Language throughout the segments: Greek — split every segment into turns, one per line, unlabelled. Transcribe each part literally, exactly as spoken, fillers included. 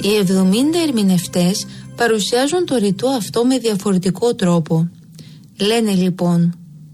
Οι εβδομήντα ερμηνευτές παρουσιάζουν το ρητό αυτό με διαφορετικό τρόπο. Λένε λοιπόν: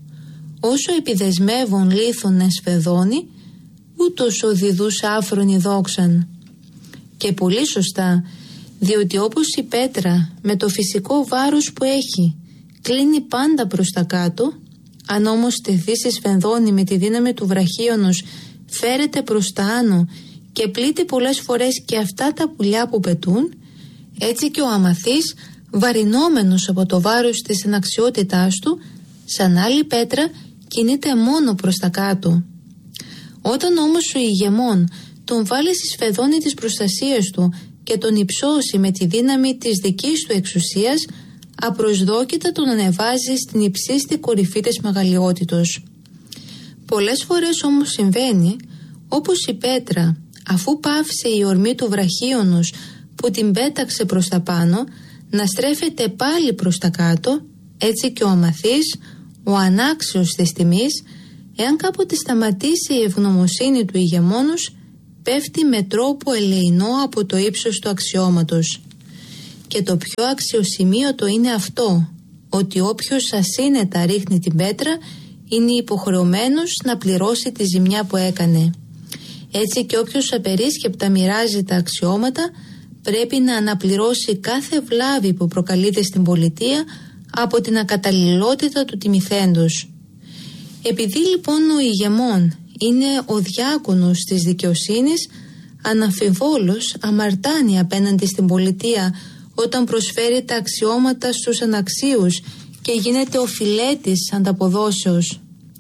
όσο επιδεσμεύων λίθον εσφεδώνει, ούτως οδηδούς άφρονη δόξαν. Και πολύ σωστά, διότι όπως η πέτρα με το φυσικό βάρος που έχει κλείνει πάντα προς τα κάτω, αν όμως τεθεί σε σφενδόνη με τη δύναμη του βραχίωνος, φέρεται προς τα άνω και πλήττει πολλές φορές και αυτά τα πουλιά που πετούν, έτσι και ο αμαθής, βαρινόμενος από το βάρος της αναξιότητάς του, σαν άλλη πέτρα κινείται μόνο προς τα κάτω. Όταν όμως ο ηγεμόν τον βάλει στη σφενδόνη της προστασίας του και τον υψώσει με τη δύναμη της δικής του εξουσίας, απροσδόκητα τον ανεβάζει στην υψίστη κορυφή της μεγαλειότητος. Πολλές φορές όμως συμβαίνει, όπως η πέτρα, αφού πάυσε η ορμή του βραχίωνος που την πέταξε προς τα πάνω, να στρέφεται πάλι προς τα κάτω, έτσι και ο αμαθής, ο ανάξιος της τιμής, εάν κάποτε σταματήσει η ευγνωμοσύνη του ηγεμόνος, πέφτει με τρόπο ελεεινό από το ύψος του αξιώματος. Και το πιο αξιοσημείωτο είναι αυτό, ότι όποιος ασύνετα ρίχνει την πέτρα είναι υποχρεωμένος να πληρώσει τη ζημιά που έκανε. Έτσι και όποιος απερίσκεπτα μοιράζει τα αξιώματα πρέπει να αναπληρώσει κάθε βλάβη που προκαλείται στην πολιτεία από την ακαταλληλότητα του τιμηθέντος. Επειδή λοιπόν ο ηγεμόν είναι ο διάκονος της δικαιοσύνης, αναμφιβόλως αμαρτάνει απέναντι στην πολιτεία όταν προσφέρει τα αξιώματα στους αναξίους και γίνεται ο φιλέτης ανταποδόσεως.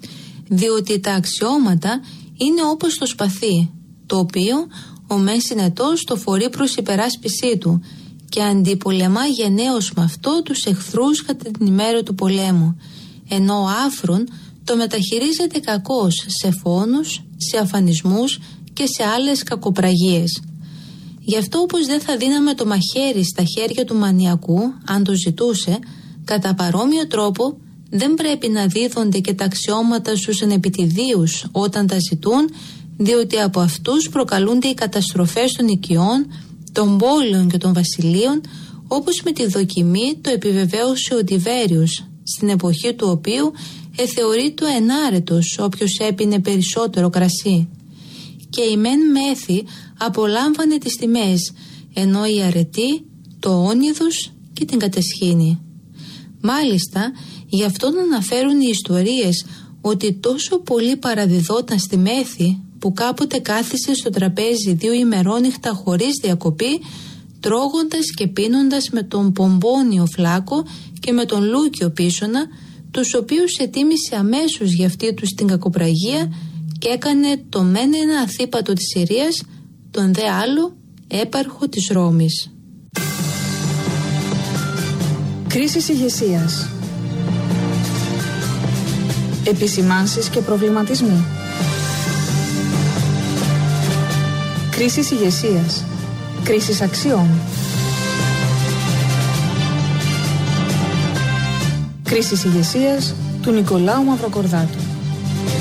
Διότι τα αξιώματα είναι όπως το σπαθί, το οποίο ο μεν συνετός το φορεί προς υπεράσπισή του και αντιπολεμά γενναίως με αυτό τους εχθρούς κατά την ημέρα του πολέμου, ενώ ο άφρον το μεταχειρίζεται κακώς σε φόνους, σε αφανισμούς και σε άλλες κακοπραγίες. Γι' αυτό όπως δεν θα δίναμε το μαχαίρι στα χέρια του μανιακού αν το ζητούσε, κατά παρόμοιο τρόπο δεν πρέπει να δίδονται και τα αξιώματα στους ανεπιτιδίους όταν τα ζητούν, διότι από αυτούς προκαλούνται οι καταστροφές των οικειών, των πόλεων και των βασιλείων, όπως με τη δοκιμή το επιβεβαίωσε ο Τιβέριος, στην εποχή του οποίου εθεωρείται ενάρετος όποιος έπινε περισσότερο κρασί. Και η μεν μέθη απολάμβανε τις τιμές, ενώ η αρετή το όνειδος και την κατεσχήνη. Μάλιστα, γι' αυτόν αναφέρουν οι ιστορίες ότι τόσο πολύ παραδιδόταν στη μέθη που κάποτε κάθισε στο τραπέζι δύο ημερόνυχτα χωρίς διακοπή, τρώγοντας και πίνοντας με τον πομπόνιο φλάκο και με τον λούκιο πίσωνα, τους οποίους ετίμησε αμέσως για αυτή τους την κακοπραγία και έκανε το μεν ένα αθήπατο της Συρίας, τον δε άλλο έπαρχο της Ρώμης.
Κρίσεις ηγεσίας. Επισημάνσεις και προβληματισμοί. Κρίσεις ηγεσίας. Κρίσεις αξιών. Κρίσεις ηγεσίας του Νικολάου Μαυροκορδάτου.